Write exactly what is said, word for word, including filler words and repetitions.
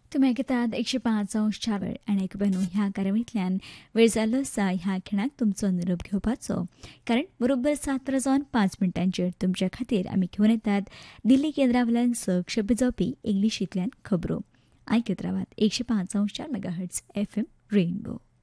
तुम्ही ऐकतात एकशे पाच अंश चार वेळ आणि एकब्याण्णव ह्या कार्यावळींतल्यान वेळ जाल्लो आसा ह्या खिणाक तुमचो निरोप घेवपाचो. कारण बरोबर सात जावन पांच मिनटांचेर तुमच्या खातीर आमी घेवन येतात दिल्ली केंद्रावयल्यान सक्षेप जावपी इंग्लिशींतल्यान खबरो. आयकत रावात एकशे पाच अंश चार mega hertz F M rainbow.